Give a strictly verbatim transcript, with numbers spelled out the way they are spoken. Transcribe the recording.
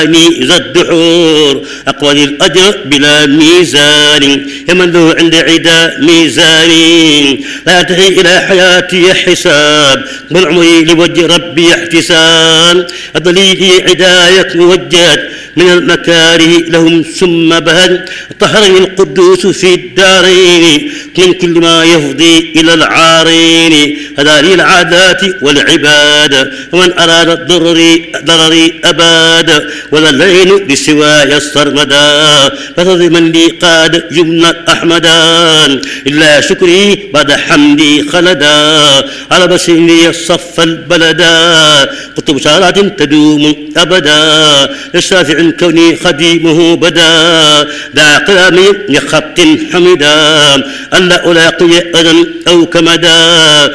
ذا الدحور أقوى الأجر بلا ميزان يمن له عند عدا ميزان لا ينتهي إلى حياتي حساب بل عمري لوجه ربي احتساب الضليل عداية موجهت من المكاره لهم ثم بهد طهرني القدوس في الدارين من كل ما يفضي إلى العارين هذا العادات والعباد ومن أراد ضرري ضرري أباد ولا الليل بسواي السرمدا فرض من لي قاد جملة أحمدان إلا شكري بعد حمدي خلدا على بسيني الصف البلدا قلت بشارات تدوم أبدا للشافع كوني خديمه بدا دع قلامي لخط حمدا ألا ألاقي أذى أو كمدا